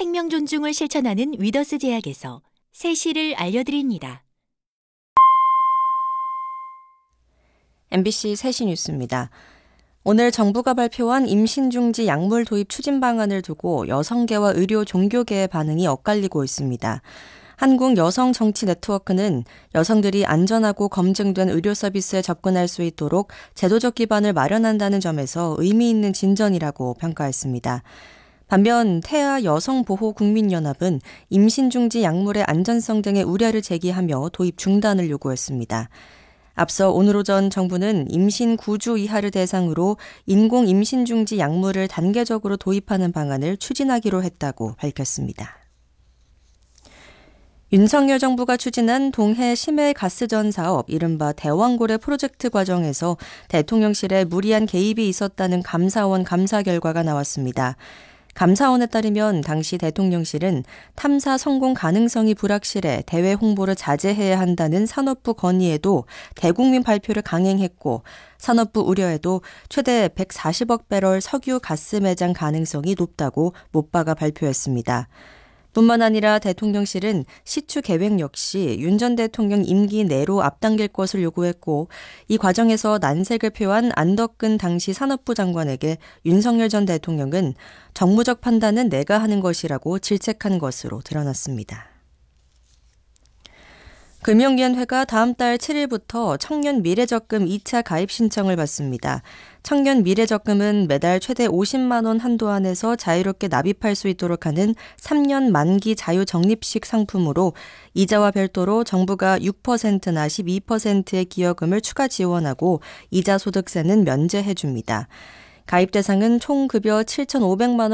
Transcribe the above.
생명 존중을 실천하는 위더스 제약에서 세시를 알려드립니다. MBC 세시 뉴스입니다. 오늘 정부가 발표한 임신중지 약물 도입 추진 방안을 두고 여성계와 의료 종교계의 반응이 엇갈리고 있습니다. 한국여성정치네트워크는 여성들이 안전하고 검증된 의료 서비스에 접근할 수 있도록 제도적 기반을 마련한다는 점에서 의미 있는 진전이라고 평가했습니다. 반면 태아 여성보호국민연합은 임신중지 약물의 안전성 등의 우려를 제기하며 도입 중단을 요구했습니다. 앞서 오늘 오전 정부는 임신 9주 이하를 대상으로 인공 임신중지 약물을 단계적으로 도입하는 방안을 추진하기로 했다고 밝혔습니다. 윤석열 정부가 추진한 동해 심해 가스전 사업 이른바 대왕고래 프로젝트 과정에서 대통령실에 무리한 개입이 있었다는 감사원 감사 결과가 나왔습니다. 감사원에 따르면 당시 대통령실은 탐사 성공 가능성이 불확실해 대외 홍보를 자제해야 한다는 산업부 건의에도 대국민 발표를 강행했고 산업부 우려에도 최대 140억 배럴 석유 가스 매장 가능성이 높다고 못 박아 발표했습니다. 뿐만 아니라 대통령실은 시추 계획 역시 윤 전 대통령 임기 내로 앞당길 것을 요구했고 이 과정에서 난색을 표한 안덕근 당시 산업부 장관에게 윤석열 전 대통령은 정무적 판단은 내가 하는 것이라고 질책한 것으로 드러났습니다. 금융위원회가 다음 달 7일부터 청년 미래적금 2차 가입 신청을 받습니다. 청년 미래적금은 매달 최대 50만 원 한도 안에서 자유롭게 납입할 수 있도록 하는 3년 만기 자유적립식 상품으로 이자와 별도로 정부가 6%나 12%의 기여금을 추가 지원하고 이자 소득세는 면제해 줍니다. 가입 대상은 총 급여 7,500만 원